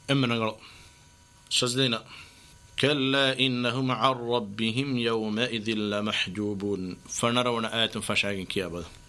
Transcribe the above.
أمنا شزلنا كلا إنهم عن ربهم يومئذ لمحجوبون فنرون آيات فشاقين كيابا